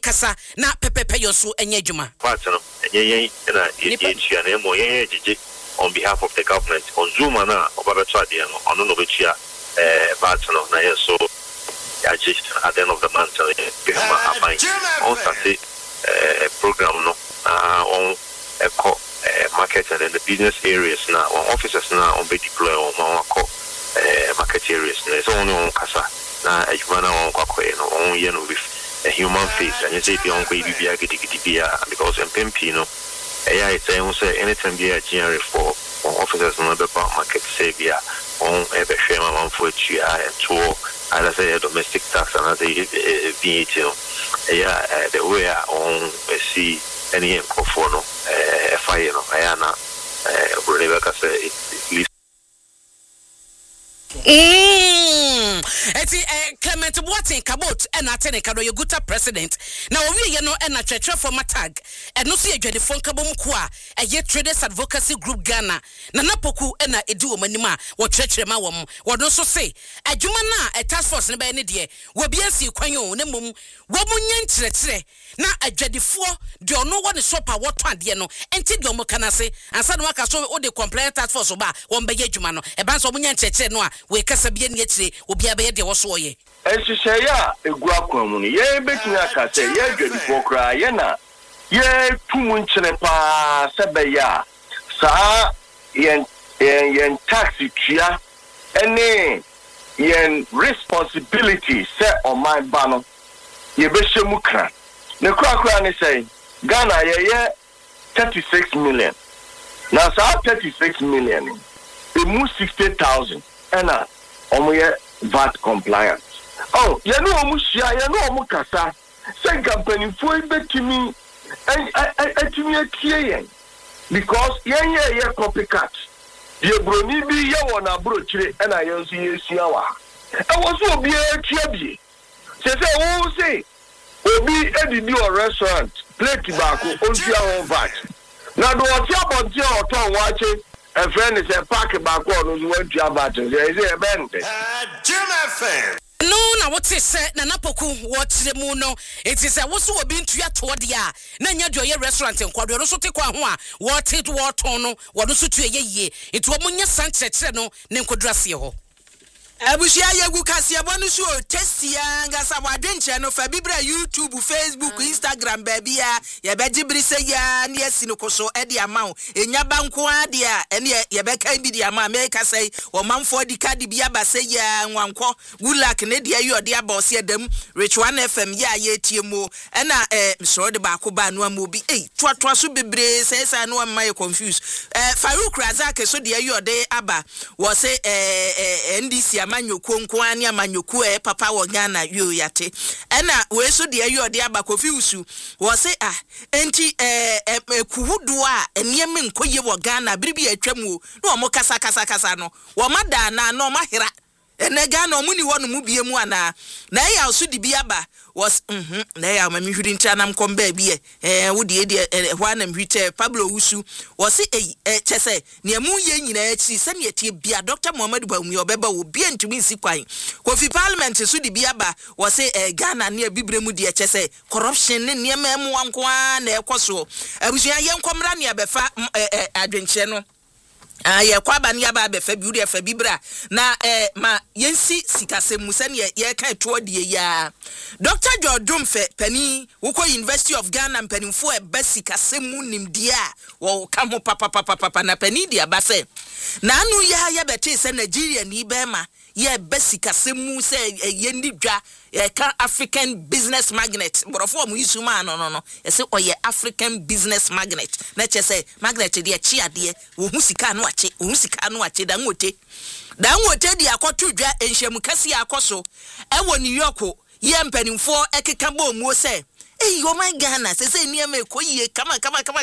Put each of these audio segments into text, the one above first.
kasa na pepepe yoso enye adwuma partner enye na etia na emo yenye jiji on behalf of the government on Zoom na obabeto ade no ono no betua partner na yeso ya just at the end of the month on Saturday program no on market and the business areas now on offices now on be deploy on market areas so on kasa na adwuma na on kwakọ no on ye no with a human face and you say be on baby be agidi because MPP no AI say on say anytime be a general for officers no be market say be on e be hwe ma man for tua and to either say domestic tax and other VAT the way on see any for no FI no ayana Rebecca say eti Clement Boateng Kabot ena atene kado yeguta president na owie ye no ena twetwe former tag eno so yedwade fon kabom ko a eye traders advocacy group Ghana na napoku ena edi wo manim a wo twetwe ma wo wodo so say adwuma na task force ne ba ne de wo bia si kwan o ne mom wo munye nkyerɛkyerɛ na adwadefo de ono wo ne sopa wo to ade no enti de omo kana se ansa no aka so wo de compliance task force ba wo mba ye adwuma no e ba so munye nkyerɛkyerɛ no a we kasa bia ne akyire obi abeye de wo so ye Eshisaya egu akwamu ni ye betumi akase ye adwadifo kra ye na ye tumu nkyene pa sebeya sa yen taxi tua ene yen responsibility se on my bano ye behemu kra ne kra ni say Ghana ye 36 million na sa 36 million e mu 60,000 ena omoye VAT compliant. Oh, you know omushia, you know omukasa. Say company for betimi etimi because ye copycat. The broni bi ye wona brochire and I use yesia wa. E was obi etia bi. Say obi edidi or restaurant plate bako ontia on VAT. Na do otia bontia oton wache a friend is a pack back on who went to about it. There is a band. Jim FM. No, na what is said, na napoku, what's the muno? It is a was who been to your todia. Nanya do your restaurant and quadro so take one, what it war tono, what also to a ye. It will munya Sanchez no, Nencodrasio. Abushia yegu kasia bonu so testia ngasa wadwenche no fa bibra YouTube, Facebook, Instagram baby ya beji brise ya ne asinokoso e de amaw enya banko ade a ene ye beka bi de ama America say o manfo di card bi abase ya nwanko gulak ne de ayo de abose edam Rich One FM ya ye tiemo na msoro de ba ko ba no amobi toa so bebre say no am my confused Farouk Razak so de ayo de aba wo say NDC amanyoku nkoani amanyoku papa wo Ghana yo yate ena we so de ayo de aba Kofi Usu wo say enti kuhudu a eniem nkoye wo Ghana biribi atwam o no mo kasa no wo mada na no mahira ene Ghana omuni ho no mu biemu ana na ya so de bi aba was na ya mami hwiri ntanam komba bi wo de ho anam hwite Pablo Usu was chese ne mu ye nyina achi se ne tie bia Dr. Muhammad Bawumi obeba wo bia ntumi nsi kwan Kofi Parliament so de bi aba was Ghana ne bibremu de chese corruption ne ne mamu anko na ekoso abusua ye nkomra ne abefa adwenche no ye kwaba ne aba abefa bi uri afa bibra na ma yensi sikasemu se ne ye kan to de ya Dr. Jodum fe pani uko University of Ghana panimfo e basikasemu nimdia wo kamo papa na pani dia base na anu ya bete se Nigeria ni bema ye basikasemu se ye ndidwa ye ka African business magnet borofo mu yisuma no se oye African business magnet na chese magnet de chi ade wo hu sika no ache danwote di akoto dwa enhwem kase akoso e wo New York ye mpanimfo ekeka bo mu se wo my Ghana se niam ekoyie kama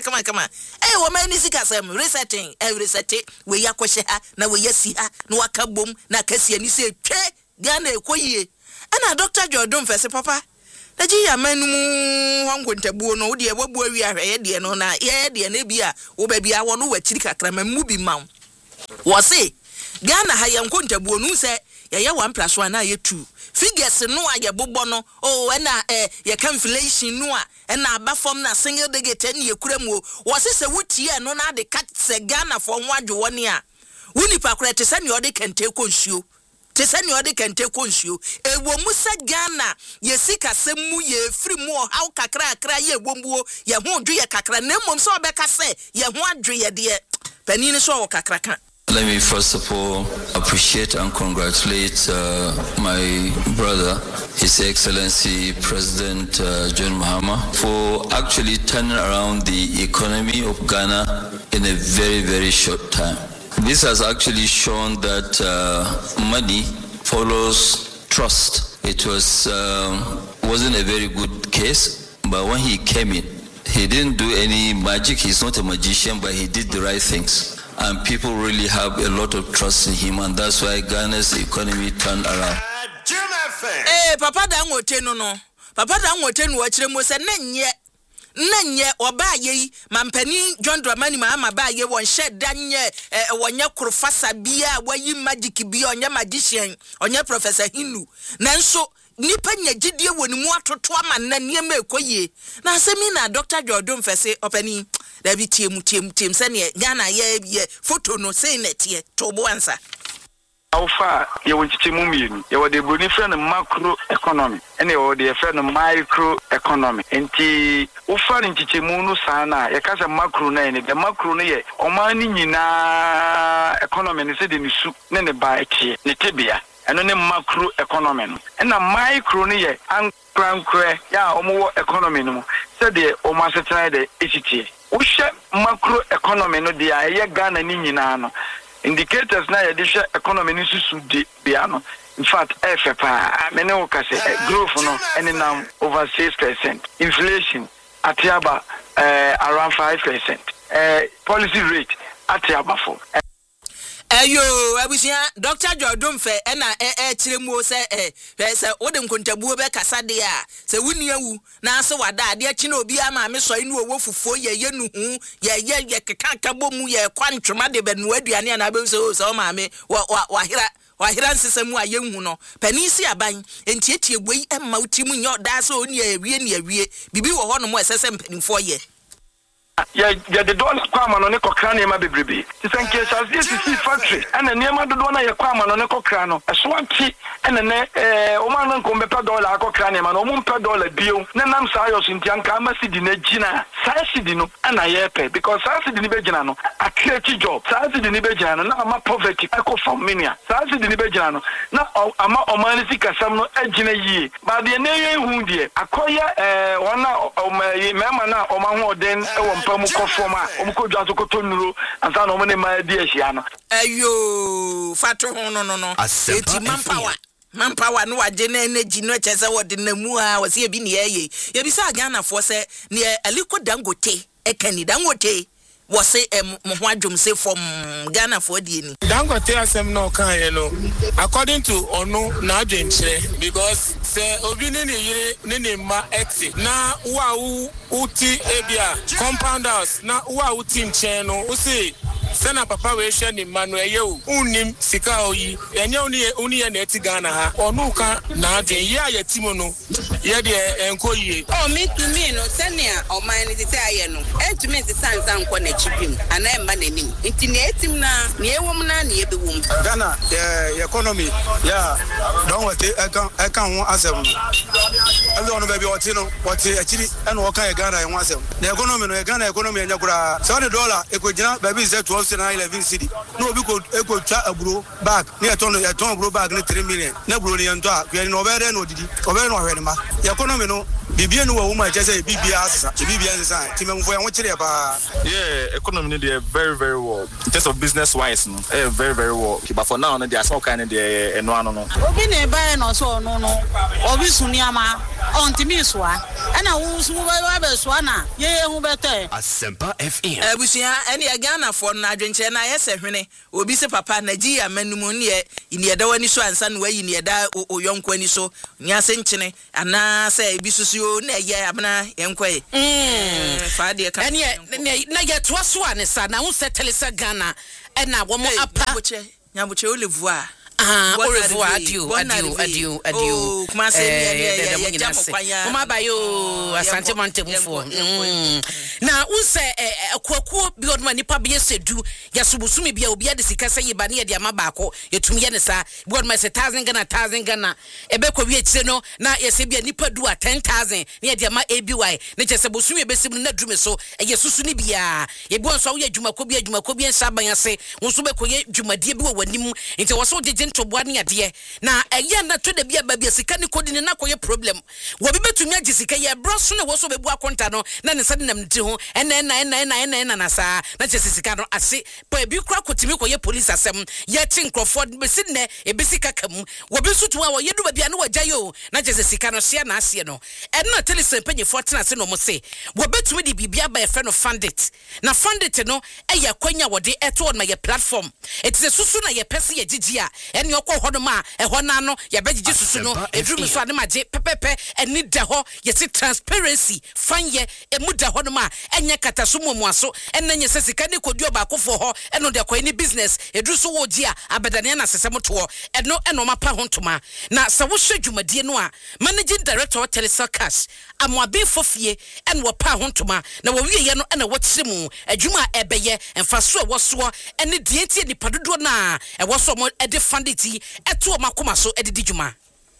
wo my ni sika sem resetting reset we yakwohye ha na we yasi ha na wakabom na kase ni se twe Ghana ekoyie ana Dr. Jordan fese papa daji ya manum wangontabuo no de wabu awi ahwe de no na ye de na bia wo ba bia wo no wachiri kakra mamu bi maw wo se Ghana ha yankontabuo no se ye 1+1 na ye 2 figures no a ye bobɔ no oh na ye inflation no a na aba form na single digit ne yekura mu wo se wutie no na de cut se Ghana for ho adwo ne a woni pa kora te se ne ode kente konsuo te se ne ode kente konsuo ewo mu se Ghana ye sika semu ye free mu how kakra akra ye bombuo ye ho dwo ye kakra na mmom se obeka se ye ho adwo ye de pani ni so wo kakra kan. Let me first of all appreciate and congratulate my brother, His Excellency President John Mahama, for actually turning around the economy of Ghana in a very, very short time. This has actually shown that money follows trust. It wasn't a very good case, but when he came in, he didn't do any magic. He's not a magician, but he did the right things. And people really have a lot of trust in him, and that's why Ghana's economy turned around. Papa Dangote no. Papa Dangote no achire mo se nenye oba ye mampani John Dramani Mahama ba ye won shed danye wonye kurofasa bia wayi magic bia onye magician onye Professor Hinu nanso nipa nyagidie woni mu atoto ama na niema ekoye na asemi na Dr. Jordan Fese opani da bi tiem se ne Ghana ye photo no say netie to bo ansa Alpha, you want to move in. You were the bonifant macro economy, and you were the friend of micro economy. And the Ufa in Chichimuno Sana, a casa macro name, the macro near, Omani na economy, and said in the soup, then by Netibia, and then macro economy. And a micro near, and crank, ya, or economy, said the Omasata the ECT. Usha macro economy, no, the Aya Ghana Ninano. Indicators na yadisha economy ni susu di biano. In fact, FFA, many okase growth no any now over 6%. Inflation atiaba around 5%. Policy rate atiaba 4. Ayo, abusia Dr. Jordan Fe na chiremu se se wode nkontabuo be kasa de a se wuni awu na se wada ade chi na obi ama me so inu owo fufuo ye nuhu ye keka bomu ye kwantwoma de benu aduane na be so o ma me wahira nsesemu aye hu no panisi aban entietie gboi emma utimu nyo da so oni awie bibi wo ho no mo esese mpanimfo ye ya the dollar kwama no ne kokra ne ma bebrebe ti sanke sasi factory ana ne ma dodo na ye kwama no ne kokra no eso anti ana ne o ma no nko bepa dollar kokra ne ma no mo mpa dollar bio ne nam sa ayo sinti anka amasidi na gina sasidi no ana ye pe because sasidi ni be gina no a create job sasidi ni be gina no na ama poverty eko from minia sasidi ni be gina no na ama o ma ni sikasam no agina yi ba de ne ye hu de akoya wana o ma na o ma ho den e pamu kofoma omko dwaso kotonuro ansa no me ma di ahia no ayo fatu ho no eti manpower no waje na energy no chese wode namu a wase ebi ne ye bisa Ghana fo se ne Aliko Dangote ekani Dangote wase mo ho adwom se from Ghana for die ni Dangote asem no kan ye no according to ono na adwenche because se obi ne yire ne ma ex na wa uti ebia compound house na wa uti nchen no usi sena papa we hwe ni Manuel yewu unim sika oyi enye uni ye na eti Ghana ha onu ka na adwen ye ayetimo no ye de enkoyie o me to me no senia o man ni te aye no entumi te sansan ko na chipim ana emma nanim nti ne etim na ne ewom na ne ebewom Ghana the economy yeah don what I can one asem every one baby what actually and what kind Ghana and wasem the economy no Ghana economy enya kura $70 e ko gina baby is 12.11 cedi no bi ko e ko twa aburo bag ne ton aburo bag ne 3 million na buro ne ento a kwe no obere no didi obere no hwene ma the economy no bibia no wo ma chese bibia asesa bibia asesa timemfo ya wo kire ba yeah economy no dey very very well in terms of business wise no very very well but for now no dey some kind of dey eno ano no obi na eba no so no obi suni ama ontimi so a na wo su ba be so na ye hu bete Asempa FM abusia ene Ghana for na adwenche na yese hwene obi se papa Nigeria manumu ne ye da wani so ansa no wayi ne da oyonko ani so nya se nchene ana se bi susu na ye abna yenkwe fa de ka ene na ye toaso ane sa na wo settle se Ghana na wo mo apa nyabuche olevu a au revoir, adieu. Kuma se Mama bayo asante mante mufo. Na unse kwakuo bi odma nipa be yesedu yasubusumi bia obi ade sika sɛ yeba ne yede amabako yetumi ye ne sa bi odma se 1,000 Ghana ebe kwa wi akire no na yese bia nipa du a 10,000 ne yede ama ABY ne kyese bosumi ebesim na dume so yesusu ne bia yebu nso wo adwumako bi nsa ban ase wo so be koye dwumadie bi wo wanim nti wo so jeje ntoboa ne ade na eye na to da bia ba bia sika ne kodi ne na koye problem wo bi betumi agi sika ye bro so ne wo so bebu akonta no na ne sade nam nti ho ena na sa na kyese sika no ase pa bi kura kotimi koye police asem ye chi nkrofo besi ne ebesi kaka mu wo bi so to wa ye du ba bia ne wagya yo na kyese sika no hye na ase no ena telesen penye 14 ase no mo se wo betumi di bibia ba ye friend of fundit na fundit no eye kwanya wo de eto on my platform it is susu na ye pese ye gigia ene okọ hodo ma ehọ na no ye begigi susu no edrum so ade maje pepepe eni da ho ye se transparency fanye emu da hodo ma enye kataso muaso enne nye sesika ne kodu obakofo ho eno de kwani business edru so wo gia abedane na sesem to eno mapa hontoma na se wo hwe dwumadie no a managing director of Telesel Cash amoabe fofie eno wo pa hontoma na wo wiye no ena wo kyeremu adwuma ebeye emfaso wo so ene dientie nipa dodo na wo so mo ede funditi eto makoma so edidi dwuma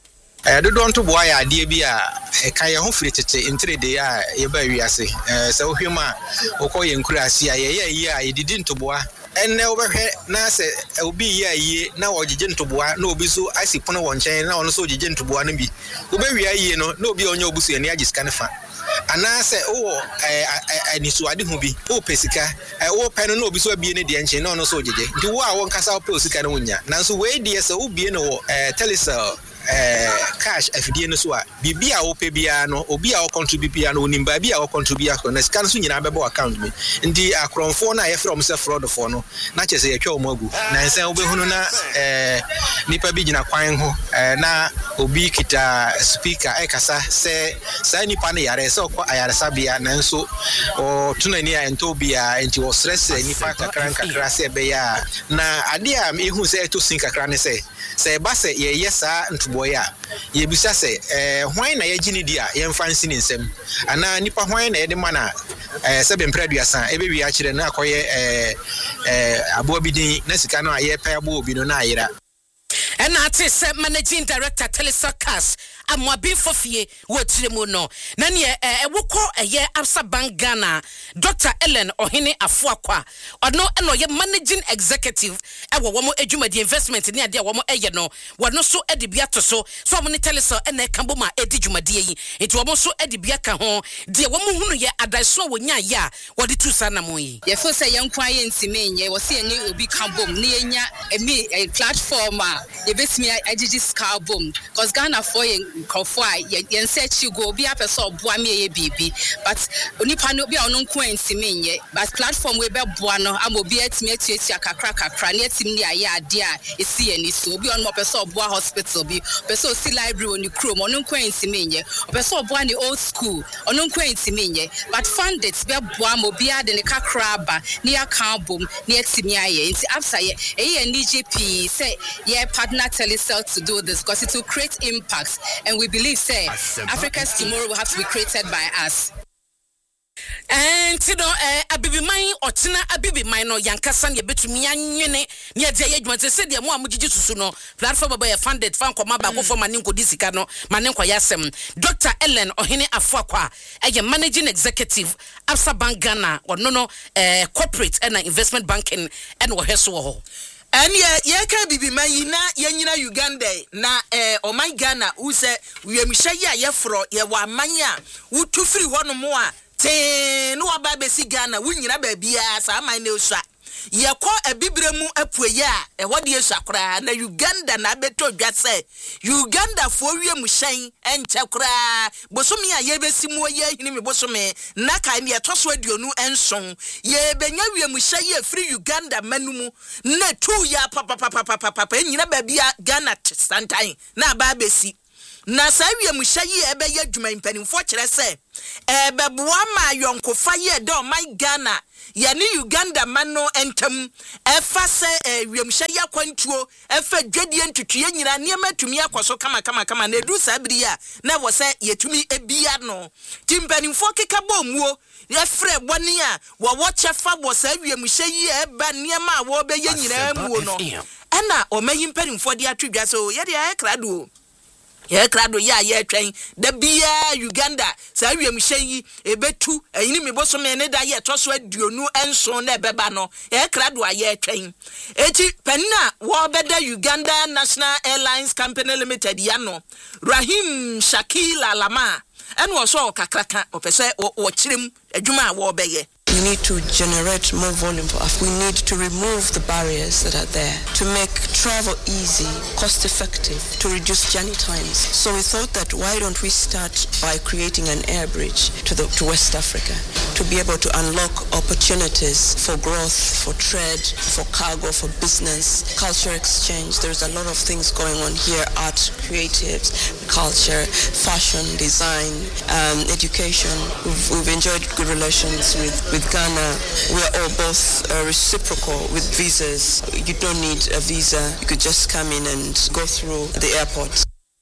dodo nto boa ya ade bi a ka ye ho firi tete intrede ya ye ba wiase se wo hwema okoye nkurasi a ye yi a edidi nto boa enne obehwe na se obi ye aye na wogege ntoboa na obi so asipono wonchen na ono so ogege ntoboa no bi obehwe aye no na obi onye obusu eni agiska ne fa ana se wo anisu ade ho bi wo pesika wo pe no na obi so abie ne de nchen na ono so ogege nti wo a won kasa wo pe osika no wonya nanso we de se wo bie no wo Telesel cash afidie no so a bibia wo pe bia no obi a wo contribute bia no onimba bia wo contribute akọ na scan so nyina bebo account me ndi akronfo na ye from se fraud for no na chese ye twa o magu na nsen wo behunu na nipa bi gina kwan ho na obi kita speaker kasa se sa nipa na yare se okọ ayaresa bia na nso o tunani a ento bia enti wo stress nipa kakra se be ya na ade a ehu se to sin kakra ne se ba se ye yesa ntuboya ye bisa se hwan na ye gini dia ye mfa nsi ne nsem ana nipa hwan na ye de mana se be mpraduasa ebe wi a kire na akoye abo bidin na sika no aye pa abo obi no na ayira ena ate se managing director Telesel Cash amoabe fofie wo tiremu no na ne wokọ eye Absa Bank Ghana Dr. Ellen Ohene Afuakwa ono eno ye managing executive ewo wo mo adwumadi investment ne ade wo mo eye no wono so ade bia to so mo ne Telesel ena kambo ma edi dwumadi yi enti wo mo so ade bia ka ho de wo mo hunu ye adaiso wonya ya wo de tu sa na mo yi ye fo se ye nkwa ye ntimenye wo se ye obi kambom ne ye nya platform a ye besimi agigi skarbom cause Ghana for ye nkofo a ye search go obi apeso oboa me ye bibi but onipa no bia ono nko ntimenye but platform we be boa no am obi atimi atuatua kakra ne atimi ne aye ade a esi ye ni so obi ono peso oboa hospital bi peso si library oni chrome ono nko ntimenye peso oboa ni old school ono nko ntimenye but funded be boa mo bia de ne kakra ba ne akambom ne atimi aye nti Absa ye NGP say ye partner Telesel to do this because it will create impacts and we believe say Africa's tomorrow will have to be created by us. And abibi man otina abibi man no yankasa ne betumi anwene ne ade yedwuma se de mo amugigi susu no platform ba ye funded fan koma ba ko for mane nkodi sika no mane nkwa yasem Dr. Ellen Ohene Afuakwa eye managing executive Absa Bank Ghana no corporate and investment banking and wo heso ho and ye ka bibi man yi na ye nyina Uganda na oman Ghana u se wiemhye ya ye fro ye wa man a wo tu firi ho no mo a te no aba besi Ghana wo nyina ba bia sa man ne usua ye ko abibre mu apueye a ho de esakra na Uganda na beto dwa se Uganda fo wiemhyen enche kra bosomi a ye besi mu ye hini me bosomi na kai ne toso aduonu enson ye benya wiemhye ye free Uganda manumu na tu ya papa nyina ba bia Ghana santan na ba besi na sa wiem hye yi ebe ye dwuma mpanimfo kire se ebe boa ma yonkofa ye de o my Ghana ya ni Uganda mano entam efa se wiem hye ya kwantuo efa dwadie ntutuye nyina ne matumi akoso kama na edu sabiri ya na wo se yetumi ebia no timpanimfo keka bomuo yefre boni a wo chefa wo sa wiem hye yi eba ne ma wo be ye nyina muo no ana o mayi mpanimfo de atwedwa so ye de ayekrado ya ye twen da bia Uganda sa wiem hye yi ebetu ayini meboso me ne da ye toso aduonu enso na ebeba no ye krado aye twen eti penna wo beda Uganda National Airlines Company Limited ya no Rahim Shakil Alama eno so kakraka opese wo kirem adwuma wo beye. We need to generate more volume for us. We need to remove the barriers that are there to make travel easy, cost effective, to reduce journey times. So we thought that why don't we start by creating an air bridge to West Africa to be able to unlock opportunities for growth, for trade, for cargo, for business, culture exchange. There's a lot of things going on here, art, creatives, culture, fashion, design, education. We've enjoyed good relations with Ghana. We are all both reciprocal with visas. You don't need a visa. You could just come in and go through the airport.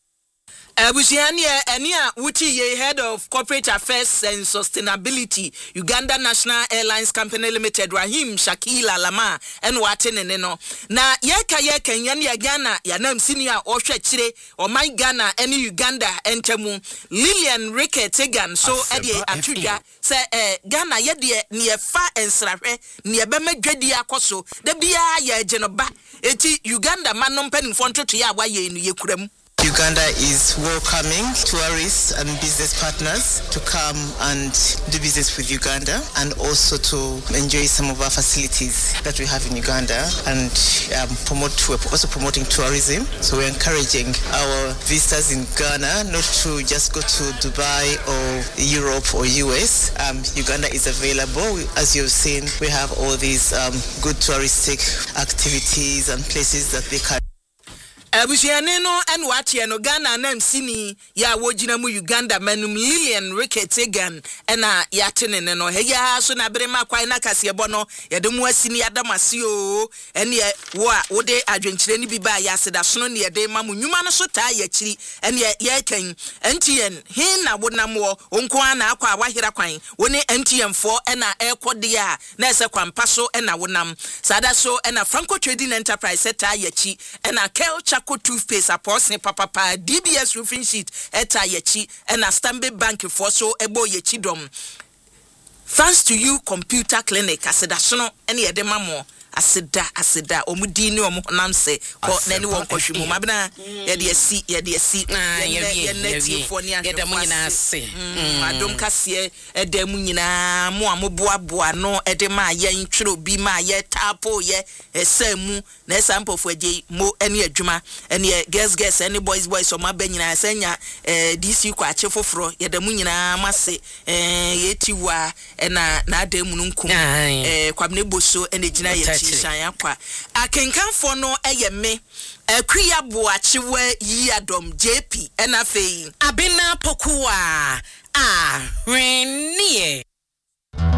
Busiania Ania Wuti ye head of corporate affairs and sustainability Uganda National Airlines Company Limited Rahim Shakil Alama and watene no na ye Kenya ya Ghana ya nam senior ohwe kire o my Ghana any Uganda entemu Lillian Rickettegan so ede atudwa se Ghana ye de ne fa ensrahwe ne be madwadi akoso da bia ya agenoba eti Uganda manom panimfo ntoto ya waye no yekuram. Uganda is welcoming tourists and business partners to come and do business with Uganda and also to enjoy some of our facilities that we have in Uganda and we're also promoting tourism. So we're encouraging our visitors in Ghana not to just go to Dubai or Europe or US. Uganda is available. As you've seen, we have all these good touristic activities and places that they can. Abusiane no enu atie no Ghana na msini ya wojina mu Uganda manum Lillian Rickettegan ena ya tenene no heya so na brema kwai na kasebo no yede mu asini adamase o ene wo a wode adwenkyire ni biba ya seda sono ne yede ma mu nyuma no so taa ya kiri ene ya kan ntien hin na wonam wo onko ana akwa awahira kwan woni ntien fo ena ekode a na ese kwampa so ena wonam sada so ena Franco Trading Enterprise taa ya chi ena Kelcha toothpaste apostle papa DBS roofing sheet eta yechi and a Stanbic Bank for so ebo yechi dom. Thanks to you computer clinic aseda sono ene yede mamo aseda omudini omonamse ko nani won kohwemu mabna yede asi yede fo ni yede mu nyina ase adom kase ede mu nyina mo amoboaboa no ede ma ye ntwero bi ma ye tapo ye esamu na sample fo age mo ene adwuma ene girls ene boys o maba nyina asanya DC kwa ache foforo yede mu nyina mase yetiwa na ademu nkum kwamne boso ene gina ye Shaya kwa akenkanfo no eyeme akuya boachewe yiadom JP enafei abena pokuwa renie